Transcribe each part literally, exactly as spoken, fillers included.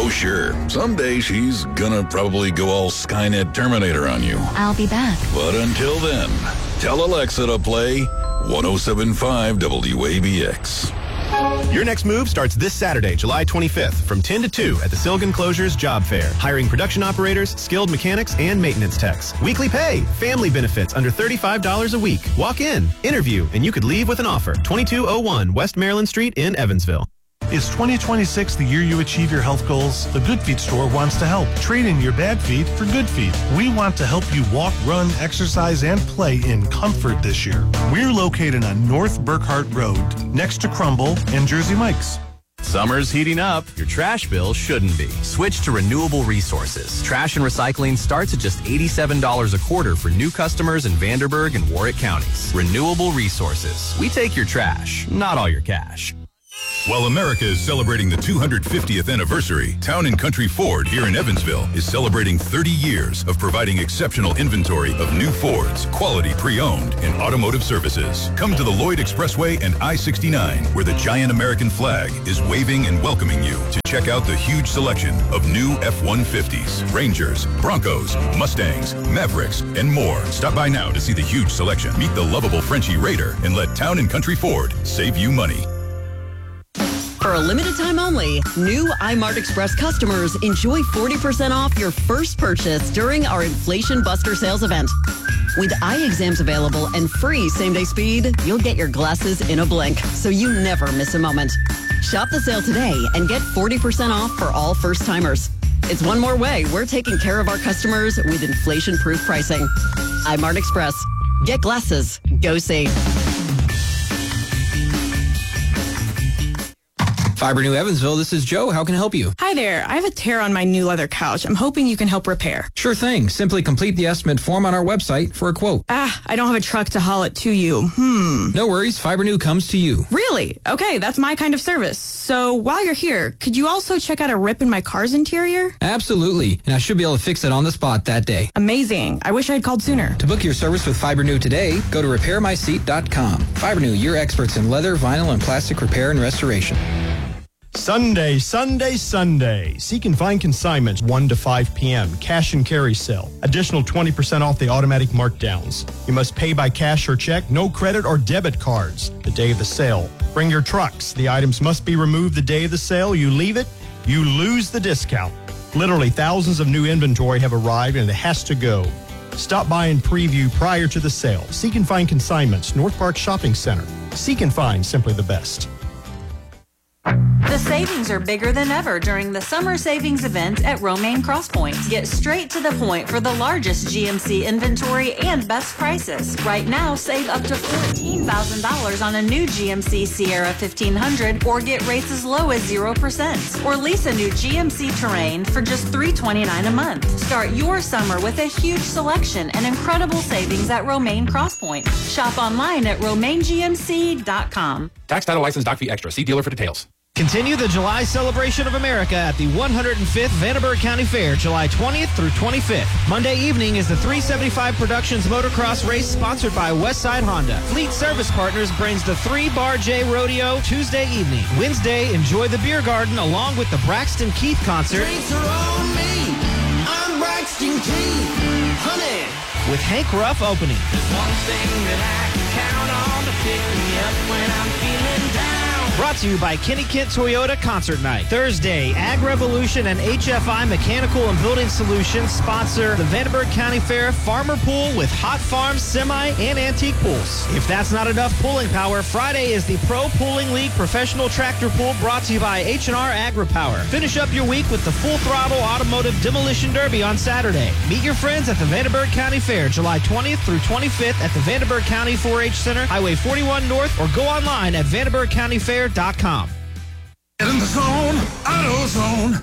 Oh, sure. Someday she's gonna probably go all Skynet Terminator on you. I'll be back. But until then, tell Alexa to play one oh seven point five W A B X. Your next move starts this Saturday, July twenty-fifth, from ten to two at the Silgan Closures Job Fair. Hiring production operators, skilled mechanics, and maintenance techs. Weekly pay, family benefits under thirty-five dollars a week. Walk in, interview, and you could leave with an offer. twenty-two oh one West Maryland Street in Evansville. Is twenty twenty-six the year you achieve your health goals? The Good Feet store wants to help. Trade in your bad feet for good feet. We want to help you walk, run, exercise, and play in comfort this year. We're located on North Burkhart Road, next to Crumble and Jersey Mike's. Summer's heating up. Your trash bill shouldn't be. Switch to Renewable Resources. Trash and recycling starts at just eighty-seven dollars a quarter for new customers in Vanderburgh and Warwick counties. Renewable Resources. We take your trash, not all your cash. While America is celebrating the two hundred fiftieth anniversary, Town and Country Ford here in Evansville is celebrating thirty years of providing exceptional inventory of new Fords, quality pre-owned, and automotive services. Come to the Lloyd Expressway and I sixty-nine, where the giant American flag is waving and welcoming you to check out the huge selection of new F one fifties, Rangers, Broncos, Mustangs, Mavericks, and more. Stop by now to see the huge selection. Meet the lovable Frenchie Raider and let Town and Country Ford save you money. For a limited time only, new iMart Express customers enjoy forty percent off your first purchase during our Inflation Buster sales event. With eye exams available and free same-day speed, you'll get your glasses in a blink, so you never miss a moment. Shop the sale today and get forty percent off for all first-timers. It's one more way we're taking care of our customers with inflation-proof pricing. iMart Express. Get glasses. Go see. Fiber New Evansville, this is Joe. How can I help you? Hi there. I have a tear on my new leather couch. I'm hoping you can help repair. Sure thing. Simply complete the estimate form on our website for a quote. Ah, I don't have a truck to haul it to you. Hmm. No worries. Fiber New comes to you. Really? Okay, that's my kind of service. So while you're here, could you also check out a rip in my car's interior? Absolutely. And I should be able to fix it on the spot that day. Amazing. I wish I had called sooner. To book your service with Fiber New today, go to repair my seat dot com. Fiber New, your experts in leather, vinyl, and plastic repair and restoration. Sunday, Sunday, Sunday. Seek and find consignments one to five p.m. Cash and carry sale. Additional twenty percent off the automatic markdowns. You must pay by cash or check, no credit or debit cards. The day of the sale. Bring your trucks. The items must be removed the day of the sale. You leave it, you lose the discount. Literally thousands of new inventory have arrived and it has to go. Stop by and preview prior to the sale. Seek and find consignments. North Park Shopping Center. Seek and find simply the best. The savings are bigger than ever during the summer savings event at Romaine Crosspoint. Get straight to the point for the largest G M C inventory and best prices. Right now, save up to fourteen thousand dollars on a new G M C Sierra fifteen hundred or get rates as low as zero percent. Or lease a new G M C Terrain for just three hundred twenty-nine dollars a month. Start your summer with a huge selection and incredible savings at Romaine Crosspoint. Shop online at romaine g m c dot com. Tax, title, license, doc fee extra. See dealer for details. Continue the July celebration of America at the one hundred fifth Vanderburgh County Fair, July twentieth through twenty-fifth. Monday evening is the three seventy-five Productions motocross race sponsored by Westside Honda. Fleet Service Partners brings the three Bar J Rodeo Tuesday evening. Wednesday, enjoy the Beer Garden along with the Braxton Keith concert. Drinks are on me. I'm Braxton Keith. Honey. With Hank Ruff opening. There's one thing that I can count on to pick me up when I'm feeling down. Brought to you by Kenny Kent Toyota Concert Night. Thursday, Ag Revolution and H F I Mechanical and Building Solutions sponsor the Vanderburgh County Fair Farmer Pool with hot farm, semi, and antique pools. If that's not enough pulling power, Friday is the Pro Pooling League Professional Tractor Pool brought to you by H and R Agri-Power. Finish up your week with the Full Throttle Automotive Demolition Derby on Saturday. Meet your friends at the Vanderburgh County Fair, July twentieth through twenty-fifth at the Vanderburgh County four H Center, Highway forty-one North, or go online at vanderburgh county fair dot com. Get in the zone, AutoZone.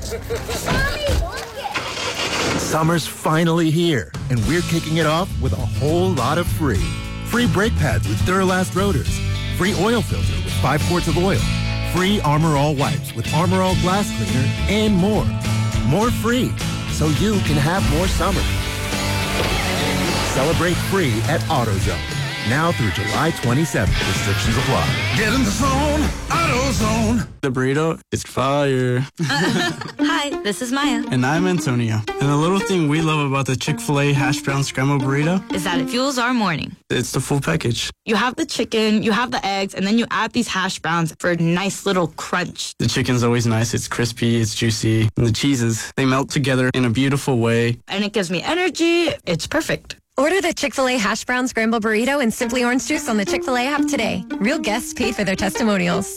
Summer's finally here, and we're kicking it off with a whole lot of free. Free brake pads with Duralast rotors. Free oil filter with five quarts of oil. Free Armor All wipes with Armor All glass cleaner, and more. More free, so you can have more summer. Celebrate free at AutoZone. Now through July twenty-seventh. Restrictions apply. Get in the zone, AutoZone. The burrito is fire. Hi, this is Maya. And I'm Antonio. And the little thing we love about the Chick-fil-A hash brown scrambled burrito is that it fuels our morning. It's the full package. You have the chicken, you have the eggs, and then you add these hash browns for a nice little crunch. The chicken's always nice. It's crispy, it's juicy. And the cheeses, they melt together in a beautiful way. And it gives me energy. It's perfect. Order the Chick-fil-A hash brown scramble burrito and Simply Orange Juice on the Chick-fil-A app today. Real guests paid for their testimonials.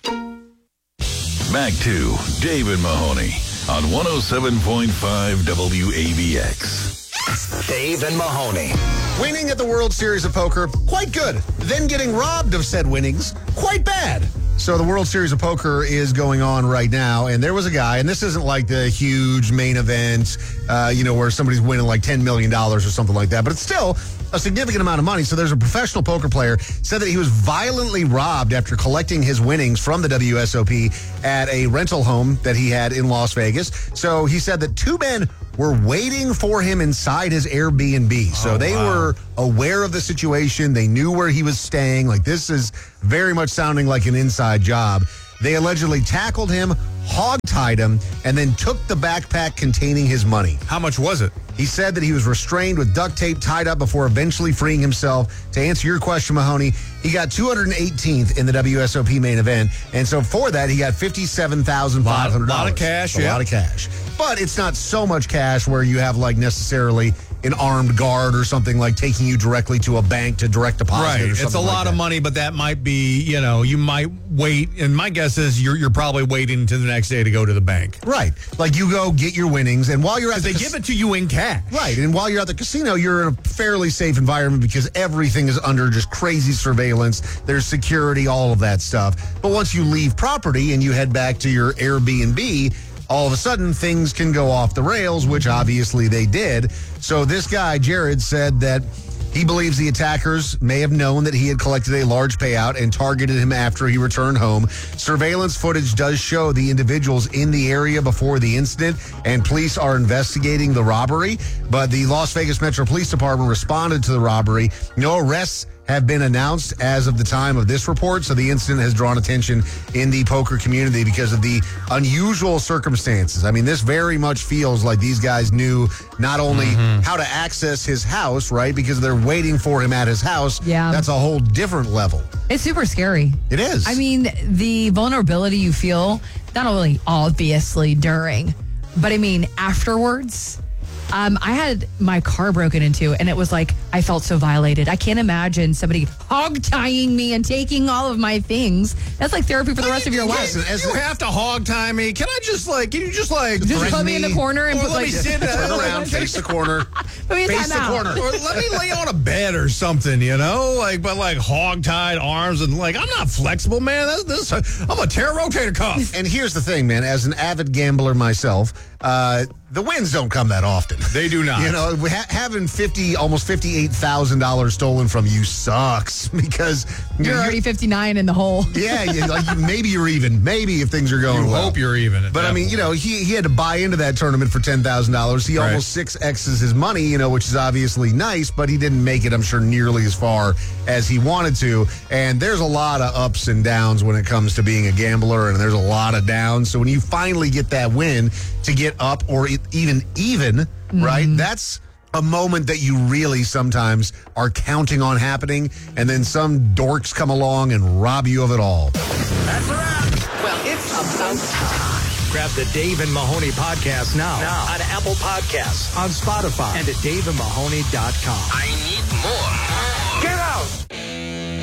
Back to David Mahoney on one oh seven point five W A B X. Dave and Mahoney. Winning at the World Series of Poker, quite good. Then getting robbed of said winnings, quite bad. So the World Series of Poker is going on right now, and there was a guy, and this isn't like the huge main event, uh, you know, where somebody's winning like ten million dollars or something like that, but it's still a significant amount of money. So there's a professional poker player said that he was violently robbed after collecting his winnings from the W S O P at a rental home that he had in Las Vegas. So he said that two men were waiting for him inside his Airbnb. So oh, they wow. were aware of the situation. They knew where he was staying. Like, this is very much sounding like an inside job. They allegedly tackled him, hog-tied him, and then took the backpack containing his money. How much was it? He said that he was restrained with duct tape tied up before eventually freeing himself. To answer your question, Mahoney, he got two hundred eighteenth in the W S O P main event. And so for that, he got fifty-seven thousand five hundred dollars. A lot of cash, a yeah. lot of cash. But it's not so much cash where you have like necessarily an armed guard or something like taking you directly to a bank to direct deposit. Right. Or It's a something lot like of that. money, but that might be, you know, you might wait. And my guess is you're you're probably waiting to the next day to go to the bank. Right. Like you go get your winnings, and while you're at the They cas- give it to you in cash. Right. And while you're at the casino, you're in a fairly safe environment because everything is under just crazy surveillance. There's security, all of that stuff. But once you leave property and you head back to your Airbnb, all of a sudden things can go off the rails, which obviously they did. So this guy, Jared, said that he believes the attackers may have known that he had collected a large payout and targeted him after he returned home. Surveillance footage does show the individuals in the area before the incident, and police are investigating the robbery. But the Las Vegas Metro Police Department responded to the robbery. No arrests have been announced as of the time of this report, so the incident has drawn attention in the poker community because of the unusual circumstances. I mean, this very much feels like these guys knew not only mm-hmm. how to access his house, right, because they're waiting for him at his house. Yeah. That's a whole different level. It's super scary. It is. I mean, the vulnerability you feel, not only obviously during, but I mean, afterwards. Um, I had my car broken into, and it was like, I felt so violated. I can't imagine somebody hog-tying me and taking all of my things. That's like therapy for the rest of your life. As you have to hog tie me. Can I just like, can you just like Just put me in the corner and or put let like me sit Turn around, face the corner. Put me in Face the timeout. corner. Or let me lay on a bed or something, you know? Like, but like hog-tied arms and like, I'm not flexible, man. That's, this, I'm a tear rotator cuff. And here's the thing, man. As an avid gambler myself, uh, the wins don't come that often. They do not. You know, ha- having fifty, almost fifty-eight thousand dollars stolen from you sucks because You're you- already fifty-nine in the hole. Yeah, you, like maybe you're even. Maybe if things are going You well. hope you're even. at But that I mean, point. you know, he he had to buy into that tournament for ten thousand dollars. He Right. almost six X's his money, you know, which is obviously nice, but he didn't make it, I'm sure, nearly as far as he wanted to. And there's a lot of ups and downs when it comes to being a gambler, and there's a lot of downs. So when you finally get that win to get up or e- even even, Mm-hmm. right? That's a moment that you really sometimes are counting on happening, and then some dorks come along and rob you of it all. That's a wrap. Well, it's about time. Grab the Dave and Mahoney podcast now, now on Apple Podcasts, on Spotify, and at dave and mahoney dot com. I need more. Get out!